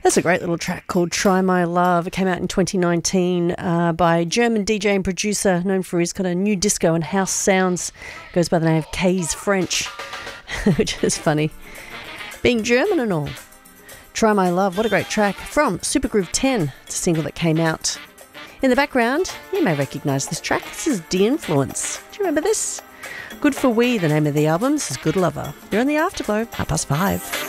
That's a great little track called Try My Love. It came out in 2019 by German DJ and producer known for his kind of new disco and house sounds. Goes by the name of Kays French, which is funny. Being German and all. Try My Love, what a great track from Supergroove 10. It's a single that came out. In the background, you may recognise this track. This is De-Influence. Do you remember this? Good for We, the name of the album. This is Good Lover. You're on the Afterglow, 5:30.